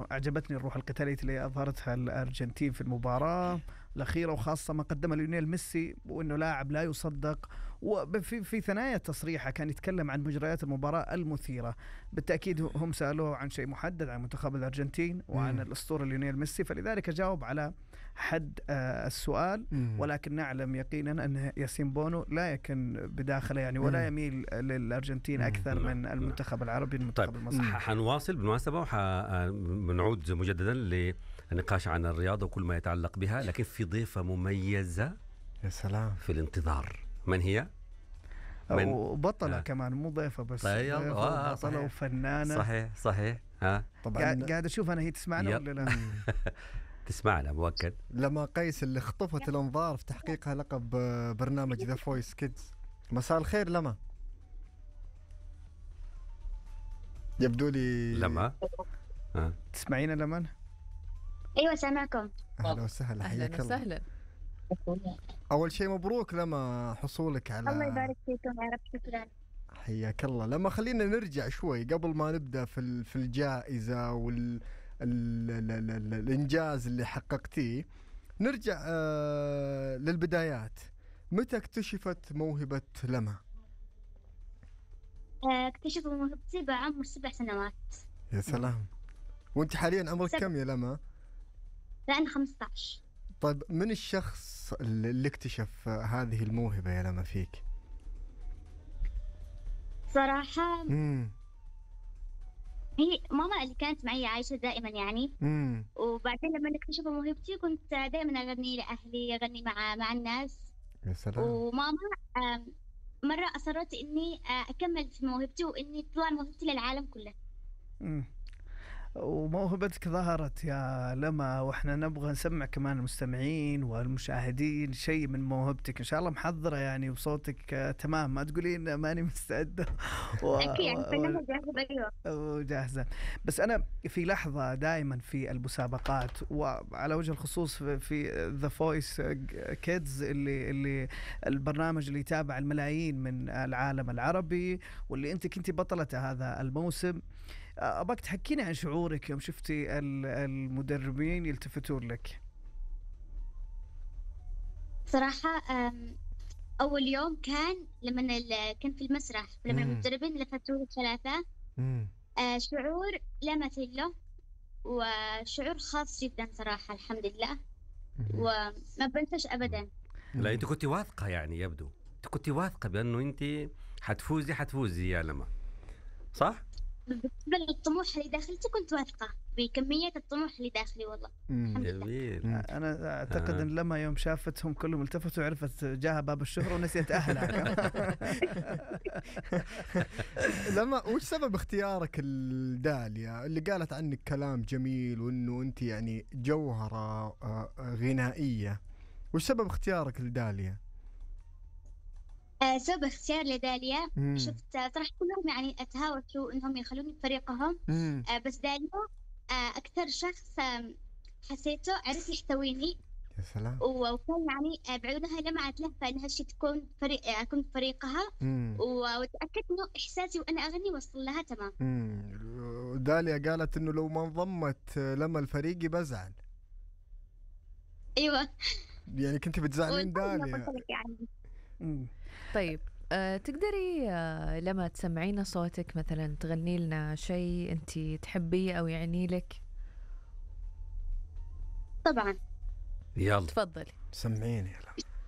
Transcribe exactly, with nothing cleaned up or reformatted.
أعجبتني الروح القتالية اللي أظهرتها الأرجنتين في المباراة الأخيرة، وخاصة ما قدمه ليونيل ميسي، وأنه لاعب لا يصدق. وفي في ثنايا تصريحه كان يتكلم عن مجريات المباراة المثيرة. بالتأكيد هم سألوه عن شيء محدد عن منتخب الأرجنتين وعن مم. الأسطورة ليونيل ميسي، فلذلك جاوب على حد آه السؤال. مم. ولكن نعلم يقينا أن ياسين بونو لا يكن بداخله يعني، ولا يميل للأرجنتين أكثر مم. من المنتخب العربي المنتخب طيب المصري. حنواصل بالمناسبة وحنعود مجددا للنقاش عن الرياضة وكل ما يتعلق بها، لكن في ضيفة مميزة يا سلام في الانتظار. من هي؟ من وبطلة آه. كمان، مو ضيفة بس. طيب بطلة صحيح. وفنانة. صحيح صحيح. ها طبعا قاعد اشوف انا هي تسمعنا ولا لا؟ تسمعنا مؤكد. لما قيس اللي خطفت الانظار في تحقيقها لقب برنامج ذا فويس كيدز. مساء الخير لما. يبدو لي لما ها تسمعينا لمن؟ ايوه سامعكم. اهلا وسهلا، حياك الله. اهلا. اول شيء مبروك لما حصولك على. الله يبارك فيكم يا رب. شكرا. حياك الله. لما خلينا نرجع شوي قبل ما نبدا في في الجائزه وال ال ال ال ال الانجاز اللي حققتيه، نرجع آه للبدايات. متى اكتشفت موهبه لما؟ اكتشفت موهبتي بعمر سبع سنوات. يا سلام. وانت حاليا عمرك كم يا لما؟ لا انا خمسة عشر. طيب من الشخص اللي اكتشف هذه الموهبة يا لما فيك؟ صراحة مم. هي ماما اللي كانت معي عايشة دائما يعني. مم. وبعدين لما اكتشفوا موهبتي كنت دائما أغني لأهلي، أغني مع مع الناس. يا سلام. وماما مرة أصرت إني أكمل في موهبتي وإني تطلع موهبتي للعالم كله. مم. وموهبتك ظهرت يا لما، واحنا نبغى نسمع كمان المستمعين والمشاهدين شيء من موهبتك ان شاء الله محضرة يعني، وصوتك آه تمام، ما تقولين ماني مستعدة. و... اكيد يعني فنانة جاهزة. ايوه جاهزة. بس انا في لحظة دائما في المسابقات وعلى وجه الخصوص في ذا فويس كيدز اللي اللي البرنامج اللي يتابع الملايين من العالم العربي واللي انت كنتي بطلة هذا الموسم، أبغاك تحكيني عن شعورك يوم شفتي المدربين يلتفتون لك. صراحة أول يوم كان لما كان في المسرح لما المدربين لفتوا لي ثلاثة، شعور لا مثيل له وشعور خاص جدا صراحة. الحمد لله وما بنساش أبدا. لا أنت كنت واثقة يعني، يبدو أنت كنت واثقة بأنه أنت حتفوزي حتفوزي يا لما، صح؟ بالنسبة للطموح اللي داخلتي كنت واثقة بكمية الطموح اللي داخلي والله. جميل. أنا أعتقد آه. أن لما يوم شافتهم كلهم التفتوا وعرفت جاها باب الشهرة ونسيت أهلها. لما وش سبب اختيارك الدالية اللي قالت عنك كلام جميل وإنه أنت يعني جوهرة غنائية؟ وش سبب اختيارك الدالية؟ آه سبب اختيار لداليا شفت صراحة كلهم يعني اتهاوشوا انهم يخلوني بفريقهم. آه بس داليا آه اكثر شخص آه حسيته عرف يحتويني. يا سلام. وكان يعني آه بعيونها لمعت لهفة ان هالشي تكون فريق آه اكون فريقها. وتأكدت انه احساسي وانا اغني وصل لها تمام. مم. داليا قالت انه لو ما انضمت لما الفريق بزعل. ايوه يعني كنت بتزعلين داليا يعني. طيب أه تقدري أه لما تسمعينا صوتك مثلا تغني لنا شيء انت تحبيه او يعني لك؟ طبعا. يلا تفضلي سمعيني يلا.